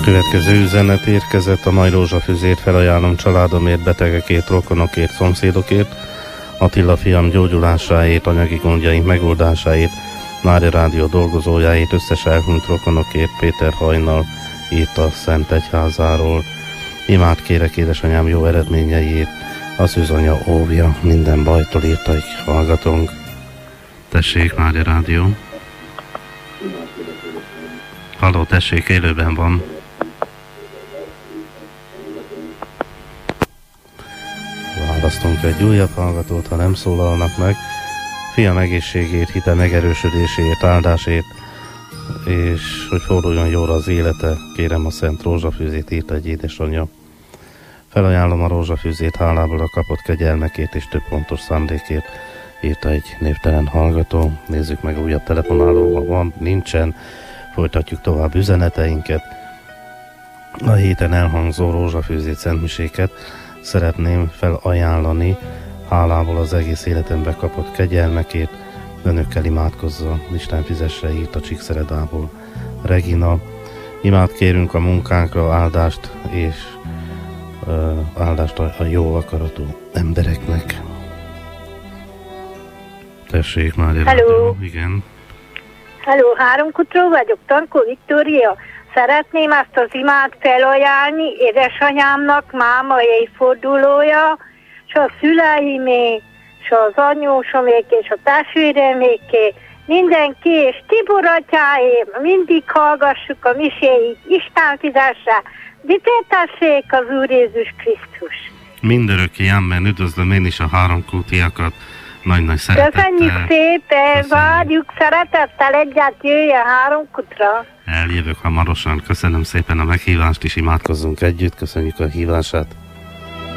Következő üzenet érkezett: a mai rózsafüzét felajánlom családomért, betegekért, rokonokért, szomszédokért, Attila fiam gyógyulásáért, anyagi gondjaink megoldásáért, Mária Rádió dolgozójáért, összes elhunyt rokonokért. Péter Hajnal írt a Szent Egyházáról. Imád kérek édesanyám jó eredményeiért, a szűzanya óvja minden bajtól, írta egy hallgatónk. Tessék, Mária Rádió. Halló, tessék, élőben van. Választunk egy újabb hallgatót, ha nem szólalnak meg. Fiam egészségét, hite megerősödéséért, áldásért, és hogy forduljon jóra az élete, kérem a Szent Rózsafűzét, írt egy édesanyja. Felajánlom a rózsafűzét hálából a kapott kegyelmekért és több pontos szándékért, írta egy névtelen hallgató. Nézzük meg, újabb telefonáló van, nincsen. Folytatjuk tovább üzeneteinket. A héten elhangzó rózsafűzét szentmiséket szeretném felajánlani hálából az egész életembe kapott kegyelmekért. Önökkel imádkozza, Isten fizesse, írt a Csíkszeredából Regina. Imád kérünk a munkánkra, áldást és áldást a jó akaratú embereknek. Tessék, Mária. Hello. Igen. Hello, Háromkutról vagyok, Tankó Viktória. Szeretném ezt az imát felajánlni édesanyámnak, máma évfordulója, és a szüleimé, és az anyósoméké, és a testvéreméké, mindenki, és Tibor atyáim, mindig hallgassuk a miséit, Isten fizesse, dicsértessék az Úr Jézus Krisztus. Mindörökké, amen. Üdvözlöm én is a háromkútiakat. Nagy-nagy szeretettel. Köszönjük szépen, várjuk szeretettel, egyet jöjjön Háromkutra. Eljövök hamarosan. Köszönöm szépen a meghívást, és imádkozzunk együtt. Köszönjük a hívását.